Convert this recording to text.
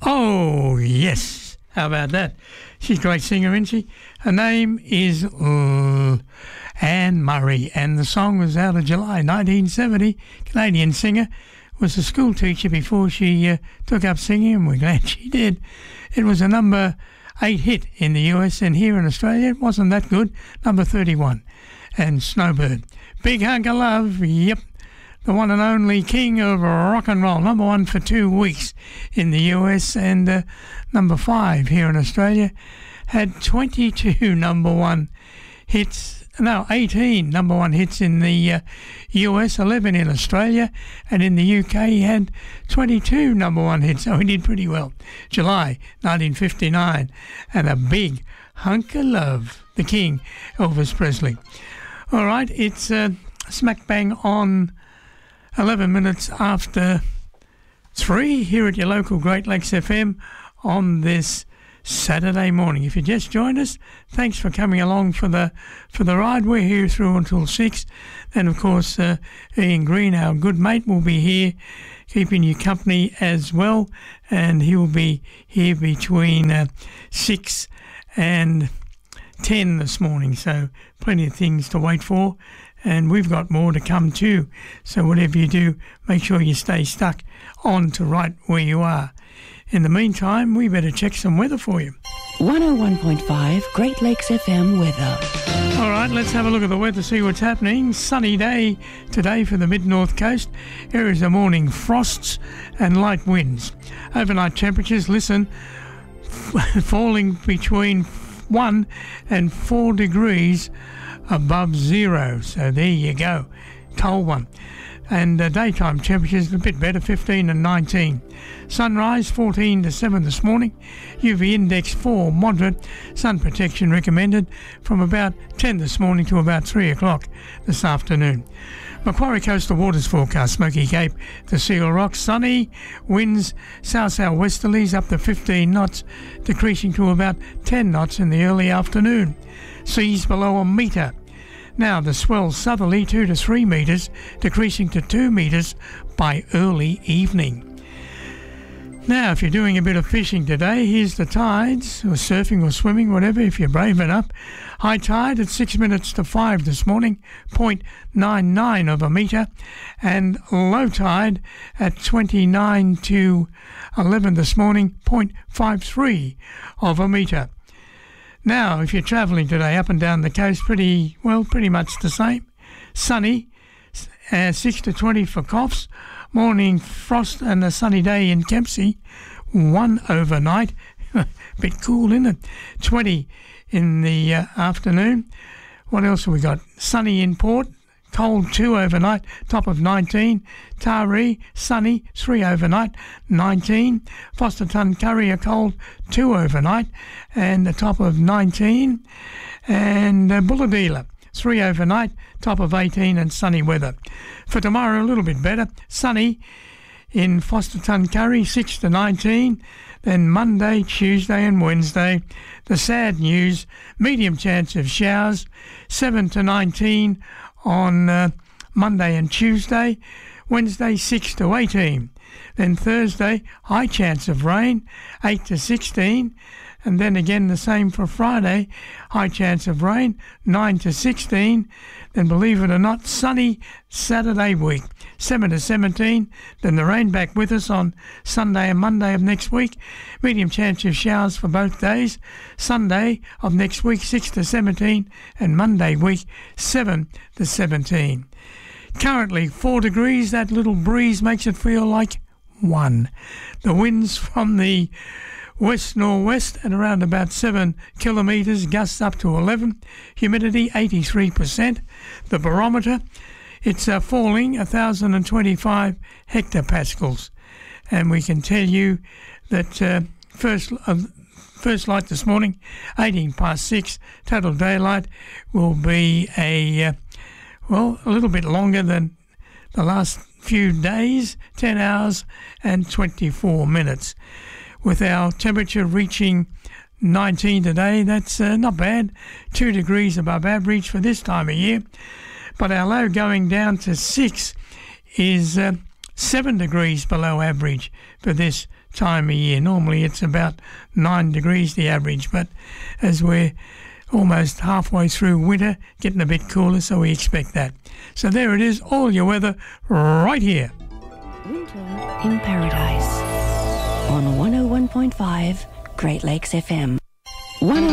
Oh, yes. How about that? She's a great singer, isn't she? Her name is Anne Murray, and the song was out of July 1970. Canadian singer, was a school teacher before she took up singing, and we're glad she did. It was a number 8 hit in the US, and here in Australia it wasn't that good, number 31. And Snowbird. Big Hunk of Love, yep. The one and only king of rock and roll, number 1 for 2 weeks in the US, and number 5 here in Australia. Had 22 number 1 hits, no, 18 number 1 hits in the US, 11 in Australia, and in the UK he had 22 number 1 hits, so he did pretty well. July 1959, and a big hunk of love, the king, Elvis Presley. All right, it's smack bang on 11 minutes after 3 here at your local Great Lakes FM on this Saturday morning. If you just joined us, thanks for coming along for the ride. We're here through until 6. Then, of course, Ian Green, our good mate, will be here keeping you company as well, and he'll be here between 6 and 10 this morning, so plenty of things to wait for, and we've got more to come too. So whatever you do, make sure you stay stuck on to right where you are. In the meantime, we better check some weather for you. 101.5 Great Lakes FM weather. All right, let's have a look at the weather, see what's happening. Sunny day today for the mid-north coast. Areas of morning frosts and light winds. Overnight temperatures, listen, falling between 1 and 4 degrees above zero. So there you go. Cold one. And daytime temperatures a bit better, 15 and 19. Sunrise 14 to 7 this morning. UV index 4, moderate. Sun protection recommended from about 10 this morning to about 3 o'clock this afternoon. Macquarie Coastal Waters forecast, Smoky Cape to Seal Rock, sunny, winds south-southwesterlies up to 15 knots, decreasing to about 10 knots in the early afternoon. Seas below a metre. Now the swell southerly 2 to 3 metres, decreasing to 2 metres by early evening. Now, if you're doing a bit of fishing today, here's the tides, or surfing or swimming, whatever, if you're brave enough. High tide at 6 minutes to 5 this morning, 0.99 of a metre, and low tide at 29 to 11 this morning, 0.53 of a metre. Now, if you're travelling today up and down the coast, pretty much the same. Sunny, 6 to 20 for Coffs. Morning frost and a sunny day in Kempsey. 1 overnight. Bit cool, isn't it? 20 in the afternoon. What else have we got? Sunny in Port. Cold 2 overnight. Top of 19. Taree, sunny 3 overnight. 19. Foster Tuncurry, a cold 2 overnight. And the top of 19. And Bulladila, 3 overnight, top of 18, and sunny weather. For tomorrow, a little bit better. Sunny in Foster Tuncurry, 6 to 19. Then Monday, Tuesday and Wednesday, the sad news, medium chance of showers, 7 to 19 on Monday and Tuesday. Wednesday, 6 to 18. Then Thursday, high chance of rain, 8 to 16. And then again the same for Friday, high chance of rain, 9 to 16. Then believe it or not, sunny Saturday week, 7 to 17. Then the rain back with us on Sunday and Monday of next week. Medium chance of showers for both days. Sunday of next week, 6 to 17. And Monday week, 7 to 17. Currently 4 degrees. That little breeze makes it feel like 1. The winds from the west-northwest at around about 7 kilometres, gusts up to 11. Humidity 83%. The barometer, it's falling 1,025 hectopascals. And we can tell you that first light this morning, 18 past 6. Total daylight will be a little bit longer than the last few days, 10 hours and 24 minutes. With our temperature reaching 19 today, that's not bad, 2 degrees above average for this time of year. But our low going down to 6 is 7 degrees below average for this time of year. Normally it's about 9 degrees the average, but as we're almost halfway through winter, getting a bit cooler, so we expect that. So there it is, all your weather right here. Winter in Paradise on 101.5 Great Lakes FM.